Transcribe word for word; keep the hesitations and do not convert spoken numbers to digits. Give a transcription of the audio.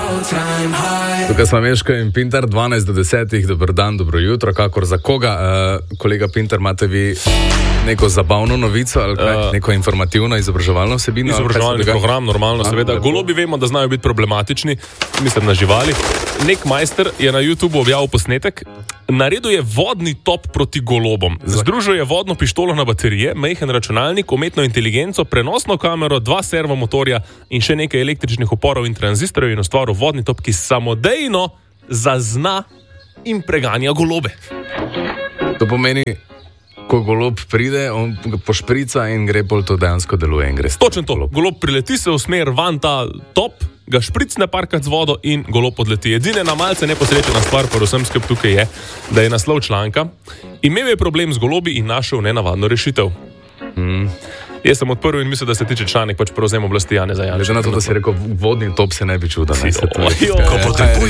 Tukaj smo Meško in Pintar, dvanajst do desetih, dober dan, dobro jutro, kakor za koga. Uh, kolega Pintar, imate vi neko zabavno novico ali kaj? Uh, neko informativno, izobraževalno vsebino? Izobraževalni program, normalno, A, seveda. Golobi vemo, da znajo biti problematični, mislim na živali. Nek majster je na YouTubeu objavil posnetek. Naredil je vodni top proti golobom. Združil je vodno pištolo na baterije, majhen računalnik, umetno inteligenco, prenosno kamero, dva servomotorja in še nekaj električnih oporov in tranzistorjev in ustvaril vodni top, ki samodejno zazna in preganja golobe. To pomeni, ko golob pride, on pošprica in gre pol to dejansko deluje in gre. Točno to. Golob prileti se v smer van ta top, ga špricne parkrat z vodo in golob odleti. Edine na malce neposrečena stvar, pa vsem skrb tukaj je, da je naslov članka. Imel je problem z golobi in našel nenavadno rešitev. Mm. Jaz sem odprl in mislil, da se tiče članek pač prevzem oblasti Janeza Janše. Že na to, da si rekel, vodni top se ne bi čudil. Si,